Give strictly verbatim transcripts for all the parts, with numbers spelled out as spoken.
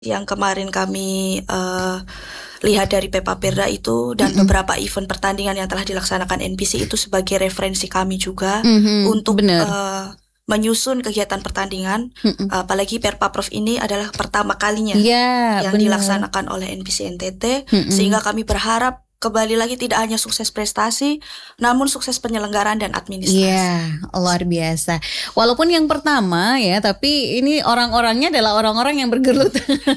yang kemarin kami uh, lihat dari Pepaperda itu dan Mm-mm. beberapa event pertandingan yang telah dilaksanakan N P C itu sebagai referensi kami juga Mhm, untuk bener. uh, menyusun kegiatan pertandingan. Mm-mm. Apalagi Perpaprov ini adalah pertama kalinya Iya, yang bener. dilaksanakan oleh N P C N T T, Mm-mm. sehingga kami berharap kembali lagi tidak hanya sukses prestasi, namun sukses penyelenggaraan dan administrasi. Iya, luar biasa. Walaupun yang pertama ya, tapi ini orang-orangnya adalah orang-orang yang bergelut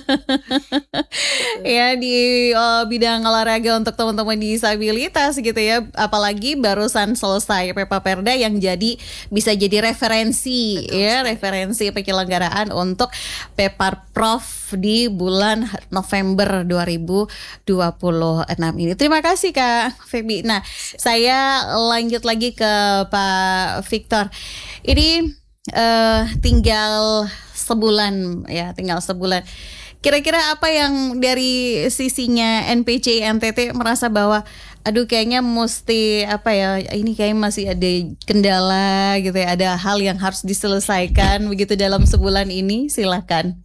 ya di uh, bidang olahraga untuk teman-teman disabilitas gitu ya. Apalagi barusan selesai Pepaperda yang jadi bisa jadi referensi. Betul, ya, sekali. Referensi penyelenggaraan untuk Peparprov di bulan November dua ribu dua puluh enam ini. Terima kasih Kak Feby. Nah, saya lanjut lagi ke Pak Victor. Ini uh, tinggal sebulan ya, tinggal sebulan. Kira-kira apa yang dari sisinya N P C N T T merasa bahwa aduh kayaknya mesti apa ya, ini kayaknya masih ada kendala gitu ya, ada hal yang harus diselesaikan begitu dalam sebulan ini? Silakan.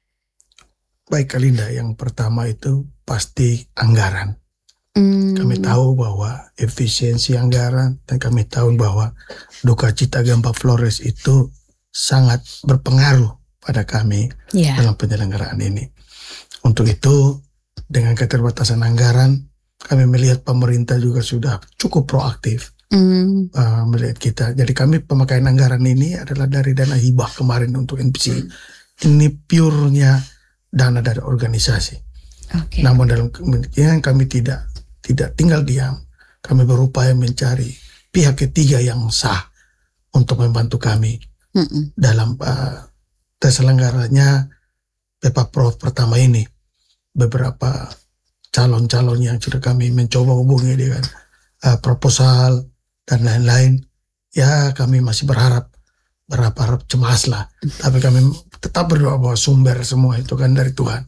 Baik Kalinda, yang pertama itu pasti anggaran. Hmm. Kami tahu bahwa efisiensi anggaran dan kami tahu bahwa duka cita Gempa Flores itu sangat berpengaruh pada kami yeah. dalam penyelenggaraan ini. Untuk itu, dengan keterbatasan anggaran, kami melihat pemerintah juga sudah cukup proaktif mm. uh, melihat kita. Jadi kami pemakaian anggaran ini adalah dari dana hibah kemarin untuk N P C. Mm. Ini purenya dana dari organisasi. Okay. Namun dalam kemungkinan kami tidak tidak tinggal diam. Kami berupaya mencari pihak ketiga yang sah untuk membantu kami Mm-mm. dalam uh, terselenggaranya Pepaprov pertama ini. Beberapa calon-calon yang sudah kami mencoba hubungi dengan uh, proposal dan lain-lain, ya kami masih berharap berharap cemas lah. Mm. Tapi kami tetap berdoa bahwa sumber semua itu kan dari Tuhan.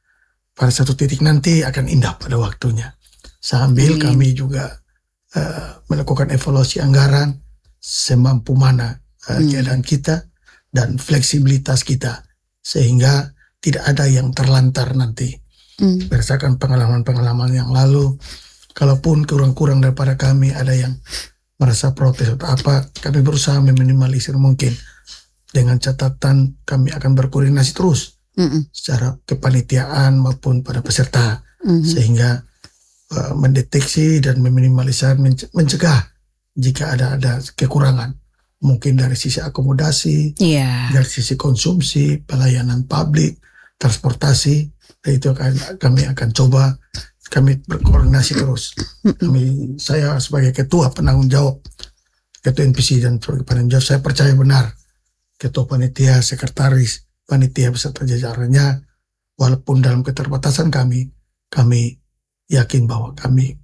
Pada satu titik nanti akan indah pada waktunya. Sambil Amin. Kami juga uh, melakukan evaluasi anggaran semampu mana uh, hmm. keadaan kita dan fleksibilitas kita sehingga tidak ada yang terlantar nanti. Hmm. Berdasarkan pengalaman-pengalaman yang lalu, kalaupun kurang-kurang daripada kami ada yang merasa protes atau apa, kami berusaha meminimalisir mungkin dengan catatan kami akan berkoordinasi terus hmm. secara kepanitiaan maupun pada peserta hmm. sehingga Uh, mendeteksi dan meminimalisir, mencegah jika ada ada kekurangan mungkin dari sisi akomodasi, yeah. dari sisi konsumsi, pelayanan publik, transportasi. Dan itu akan, kami akan coba kami berkoordinasi terus. Kami, saya sebagai ketua penanggung jawab ketua N P C dan penanggung jawab, saya percaya benar ketua panitia, sekretaris panitia beserta jajarannya, walaupun dalam keterbatasan kami, kami yakin bahwa kami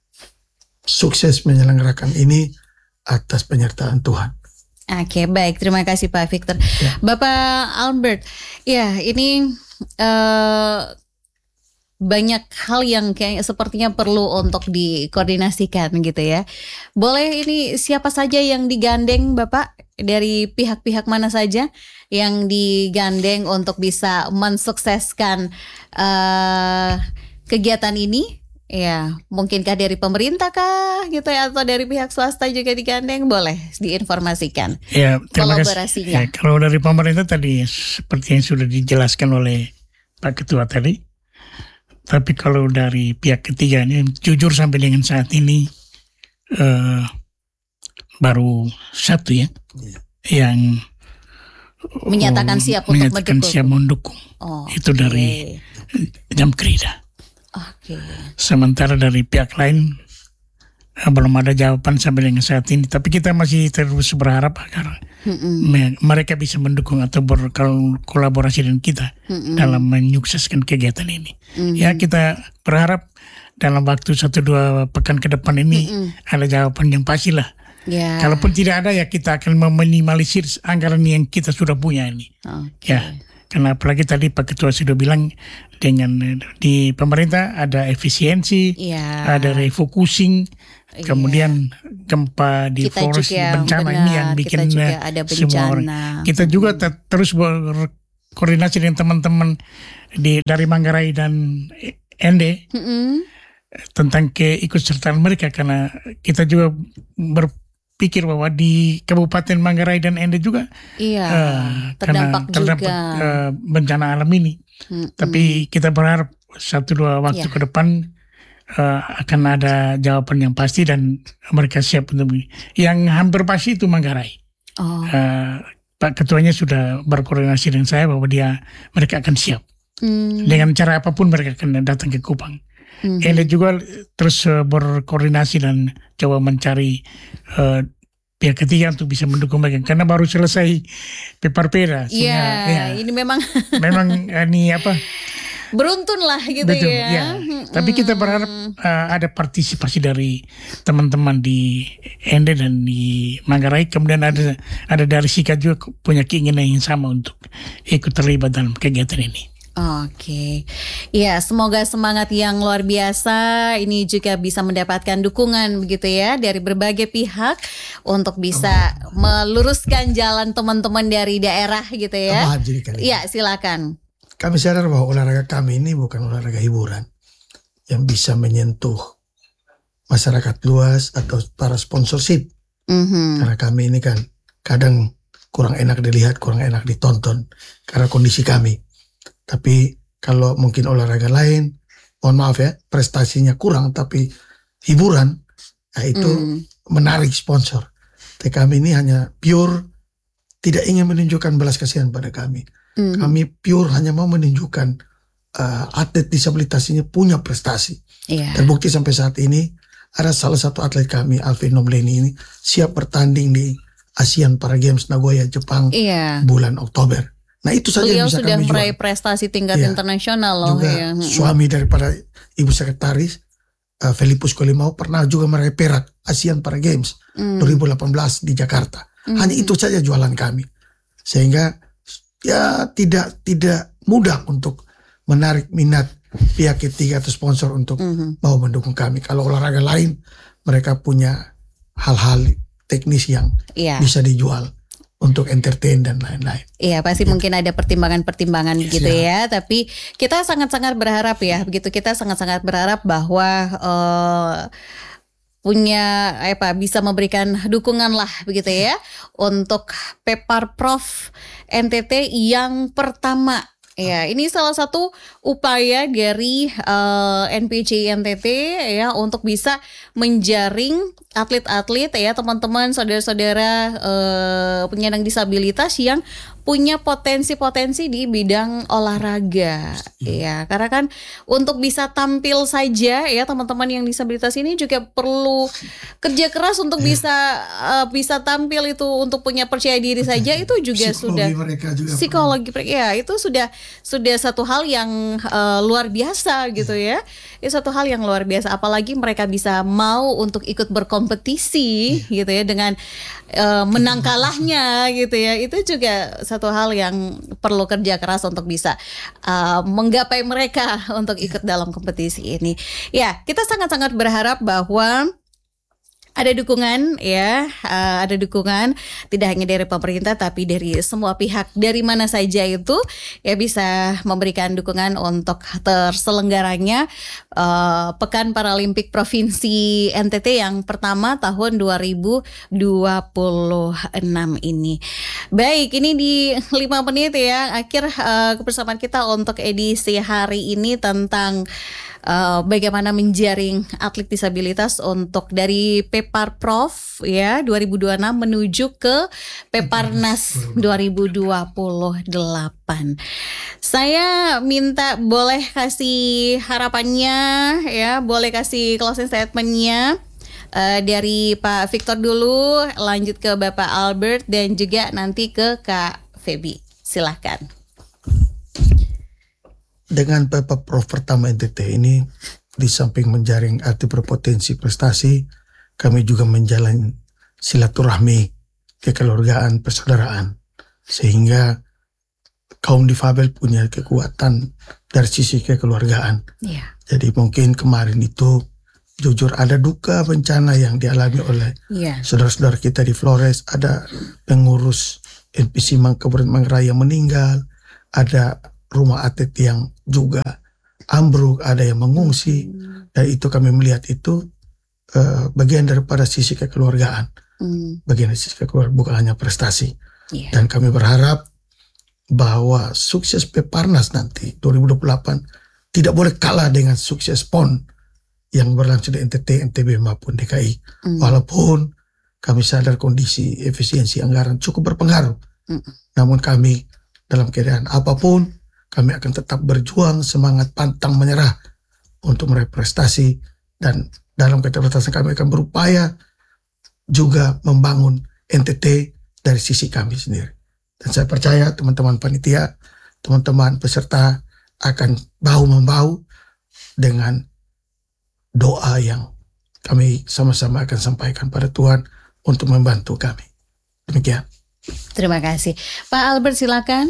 sukses menyelenggarakan ini atas penyertaan Tuhan. Oke, baik. Terima kasih Pak Victor. Ya. Bapak Albert, ya ini uh, banyak hal yang kayak sepertinya perlu untuk dikoordinasikan gitu ya. Boleh ini siapa saja yang digandeng Bapak? Dari pihak-pihak mana saja yang digandeng untuk bisa mensukseskan uh, kegiatan ini? Ya, mungkinkah dari pemerintah kah gitu ya, atau dari pihak swasta juga digandeng? Boleh diinformasikan ya, kolaborasinya. Ya, kalau dari pemerintah tadi seperti yang sudah dijelaskan oleh Pak Ketua tadi. Tapi kalau dari pihak ketiga ini, jujur sampai dengan saat ini uh, baru satu ya, ya. yang menyatakan siap untuk menyatakan siap mendukung. Oh, itu okay. dari Jamkrida. Okay. Sementara dari pihak lain eh, belum ada jawaban sampai dengan saat ini. Tapi kita masih terus berharap agar me- mereka bisa mendukung atau berkolaborasi dengan kita Mm-mm. dalam menyukseskan kegiatan ini. Mm-hmm. Ya kita berharap dalam waktu satu dua pekan ke depan ini Mm-mm. ada jawaban yang pasti lah. Yeah. Kalaupun tidak ada ya kita akan meminimalisir anggaran yang kita sudah punya ini. Okay. Ya. Karena apalagi tadi Pak Ketua sudah bilang dengan di pemerintah ada efisiensi, yeah. ada refocusing, yeah. kemudian gempa di kita Flores juga, bencana benar, ini yang bikin kita juga ada semua orang. Kita juga ter- terus ber- berkoordinasi dengan teman-teman di dari Manggarai dan N D Mm-mm. tentang keikutsertaan mereka, karena kita juga berpikir bahwa di Kabupaten Manggarai dan N D juga Iya, uh, terdampak karena terdampak juga. uh, bencana alam ini. Mm-mm. Tapi kita berharap satu dua waktu Ya. ke depan uh, akan ada jawaban yang pasti dan mereka siap untuk ini. Yang hampir pasti itu Manggarai. Oh. Uh, Pak Ketuanya sudah berkoordinasi dengan saya bahwa dia mereka akan siap Mm. dengan cara apapun mereka akan datang ke Kupang. Mhm. N D juga terus uh, berkoordinasi dan coba mencari uh, pihak ketiga untuk bisa mendukung mereka karena baru selesai Peparpeda. Iya, ya, ini memang memang uh, ini apa? beruntun lah gitu Betul, ya. ya. Tapi kita berharap uh, ada partisipasi dari teman-teman di N D dan di Manggarai. Kemudian ada ada dari Sika juga punya keinginan yang sama untuk ikut terlibat dalam kegiatan ini. Oke, ya semoga semangat yang luar biasa ini juga bisa mendapatkan dukungan begitu ya dari berbagai pihak untuk bisa meluruskan jalan teman-teman dari daerah gitu ya. Tambahan jadi kali. Iya, silakan. Kami sadar bahwa olahraga kami ini bukan olahraga hiburan yang bisa menyentuh masyarakat luas atau para sponsorship. Mhm. Karena kami ini kan kadang kurang enak dilihat, kurang enak ditonton karena kondisi kami. Tapi kalau mungkin olahraga lain, mohon maaf ya, prestasinya kurang tapi hiburan, nah itu Mm. menarik sponsor. Tapi kami ini hanya pure tidak ingin menunjukkan belas kasihan pada kami. Mhm. Kami pure hanya mau menunjukkan uh, atlet disabilitas ini punya prestasi. Iya. Terbukti sampai saat ini ada salah satu atlet kami, Alvin Nomleni ini siap bertanding di ASEAN Para Games Nagoya, Jepang Iya. bulan Oktober. Nah itu saja Beliau yang bisa sudah kami jual. meraih prestasi tingkat Iya. internasional loh Juga ya. Mm-mm. suami daripada ibu sekretaris uh, Felipus Kolimau pernah juga meraih perak ASEAN Para Games Mm. dua ribu delapan belas di Jakarta. Mm. Hanya itu saja jualan kami. Sehingga ya tidak tidak mudah untuk menarik minat pihak ketiga atau sponsor untuk Mhm. mau mendukung kami. Kalau olahraga lain mereka punya hal-hal teknis yang Iya. bisa dijual untuk entertain dan lain-lain. Iya, pasti mungkin ada pertimbangan-pertimbangan begitu Siap. ya. Tapi kita sangat-sangat berharap ya, begitu kita sangat-sangat berharap bahwa eh, punya apa bisa memberikan dukungan lah begitu ya untuk Peparprov N T T yang pertama. Ya, ini salah satu upaya dari eh, N P C I N T T ya untuk bisa menjaring atlet-atlet ya teman-teman saudara-saudara eh, penyandang disabilitas yang punya potensi-potensi di bidang olahraga ya, karena kan untuk bisa tampil saja ya teman-teman yang disabilitas ini juga perlu kerja keras untuk bisa eh, bisa tampil itu untuk punya percaya diri saja itu juga Psikologi sudah mereka juga psikologi ya itu sudah sudah satu hal yang eh, luar biasa gitu ya. Itu satu hal yang luar biasa, apalagi mereka bisa mau untuk ikut berkompetisi gitu ya dengan eh, menang kalahnya gitu ya. Itu juga satu hal yang perlu kerja keras untuk bisa eh, menggapai mereka untuk ikut dalam kompetisi ini. Ya, kita sangat-sangat berharap bahwa ada dukungan ya, uh, ada dukungan tidak hanya dari pemerintah tapi dari semua pihak dari mana saja itu ya bisa memberikan dukungan untuk terselenggaranya uh, Pekan Paralimpik Provinsi N T T yang pertama tahun dua ribu dua puluh enam ini. Baik, ini di lima menit ya akhir uh, kebersamaan kita untuk edisi hari ini tentang Uh, bagaimana menjaring atlet disabilitas untuk dari Peparprov ya dua ribu dua puluh enam menuju ke Peparnas dua ribu dua puluh delapan. Saya minta boleh kasih harapannya ya, boleh kasih closing statementnya uh, dari Pak Victor dulu, lanjut ke Bapak Albert dan juga nanti ke Kak Feby. Silahkan. Dengan Peparprov pertama N T T ini, di samping menjaring atlet berpotensi prestasi, kami juga menjalin silaturahmi, kekeluargaan, persaudaraan, sehingga kaum difabel punya kekuatan dari sisi kekeluargaan. Yeah. Jadi mungkin kemarin itu jujur ada duka bencana yang dialami oleh Yeah. saudara-saudara kita di Flores, ada pengurus N P C Kabupaten Manggarai yang meninggal, ada rumah atlet yang juga ambruk, ada yang mengungsi, dan itu kami melihat itu uh, bagian daripada sisi kekeluargaan, hmm. bagian dari sisi kekeluargaan, bukan hanya prestasi. Yeah. Dan kami berharap bahwa sukses Peparnas nanti dua ribu dua puluh delapan tidak boleh kalah dengan sukses P O N yang berlangsung di N T T, N T B maupun D K I. Hmm. Walaupun kami sadar kondisi efisiensi anggaran cukup berpengaruh, hmm. namun kami dalam keadaan apapun, kami akan tetap berjuang, semangat, pantang menyerah untuk meraih prestasi, dan dalam keterbatasan kami akan berupaya juga membangun N T T dari sisi kami sendiri. Dan saya percaya teman-teman panitia, teman-teman peserta akan bahu-membahu dengan doa yang kami sama-sama akan sampaikan pada Tuhan untuk membantu kami. Demikian. Terima kasih. Pak Albert, silakan.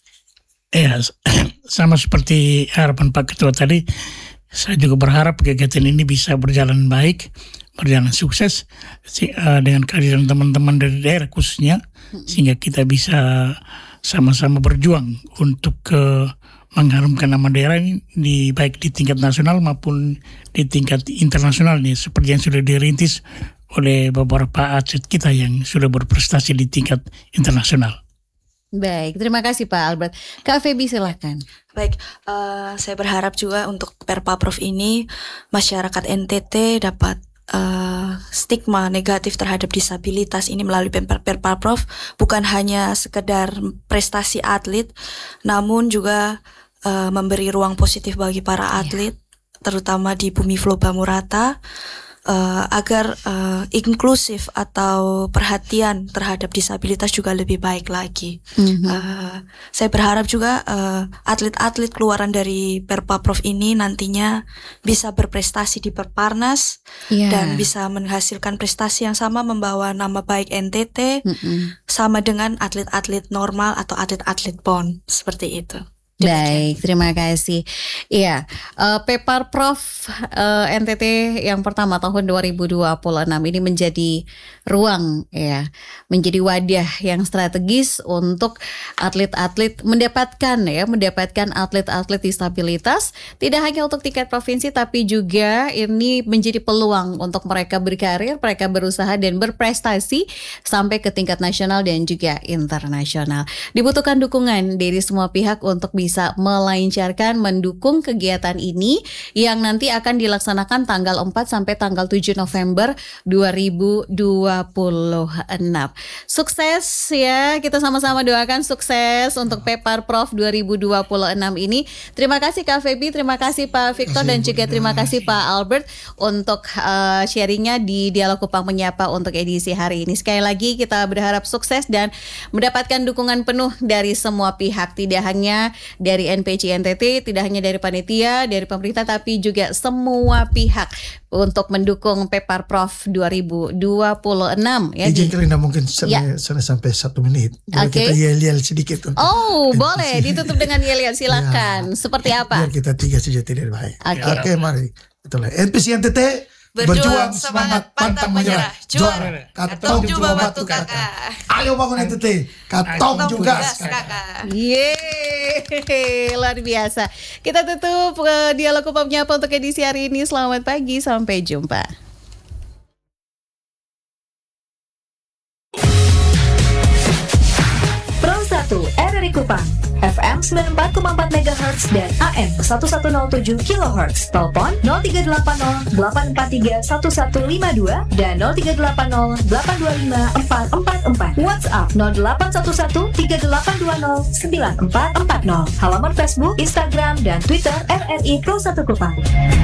Ya, sama seperti harapan Pak Ketua tadi, saya juga berharap kegiatan ini bisa berjalan baik, berjalan sukses dengan kehadiran teman-teman dari daerah khususnya, sehingga kita bisa sama-sama berjuang untuk uh, mengharumkan nama daerah ini di, baik di tingkat nasional maupun di tingkat internasional nih, seperti yang sudah dirintis oleh beberapa atlet kita yang sudah berprestasi di tingkat internasional. Baik, terima kasih Pak Albert. Kak Feby silakan. Baik, uh, saya berharap juga untuk Perpaprov ini masyarakat N T T dapat uh, stigma negatif terhadap disabilitas ini melalui Perpaprov bukan hanya sekedar prestasi atlet, namun juga uh, memberi ruang positif bagi para atlet, yeah. terutama di Bumi Flow Bamurata. Uh, agar uh, inklusif atau perhatian terhadap disabilitas juga lebih baik lagi. Mm-hmm. Uh, saya berharap juga uh, atlet-atlet keluaran dari Perpaprov ini nantinya bisa berprestasi di Perparnas, yeah. dan bisa menghasilkan prestasi yang sama, membawa nama baik N T T, mm-hmm. sama dengan atlet-atlet normal atau atlet-atlet P O N, seperti itu. Baik, terima kasih. Iya, uh, Peparprov uh, N T T yang pertama tahun dua ribu dua puluh enam ini menjadi ruang, ya, menjadi wadah yang strategis untuk atlet-atlet mendapatkan, ya, mendapatkan atlet-atlet disabilitas, tidak hanya untuk tingkat provinsi, tapi juga ini menjadi peluang untuk mereka berkarir, mereka berusaha dan berprestasi sampai ke tingkat nasional dan juga internasional. Dibutuhkan dukungan dari semua pihak untuk bisa bisa melancarkan, mendukung kegiatan ini yang nanti akan dilaksanakan tanggal empat sampai tanggal tujuh November dua ribu dua puluh enam. Sukses ya, kita sama-sama doakan sukses untuk Peparprov dua ribu dua puluh enam ini. Terima kasih Kak Feby, terima kasih Pak Victor, dan juga terima kasih Pak Albert untuk uh, sharingnya di Dialog Kupang Menyapa untuk edisi hari ini. Sekali lagi kita berharap sukses dan mendapatkan dukungan penuh dari semua pihak, tidak hanya dari N P C N T T, tidak hanya dari panitia, dari pemerintah, tapi juga semua pihak untuk mendukung Peparprov dua ribu dua puluh enam. Ya, izin Karina mungkin sampai, ya. sampai satu menit. Okay. Kita yel-yel sedikit. Oh, boleh ditutup dengan yel-yel, silakan. Ya, seperti apa? Biar kita tiga saja tidak baik. Oke, okay. okay, mari. Itulah N P C N T T. Berjuang, semangat, pantang menyerah. Juara, katong juga batu kakak. Ayo bangun N T T, katong juga kakak. Yeay, luar biasa. Kita tutup uh, Dialog Kupang Menyapa untuk edisi hari ini. Selamat pagi, sampai jumpa. Pro satu R R I Kupang, F M sembilan puluh empat koma empat megahertz dan A M seribu seratus tujuh kilohertz. Telepon nol tiga delapan nol delapan empat tiga satu satu lima dua dan nol tiga delapan nol delapan dua lima empat empat empat. WhatsApp nol delapan satu satu tiga delapan dua nol sembilan empat empat nol. Halaman Facebook, Instagram, dan Twitter R R I Pro satu Kupang.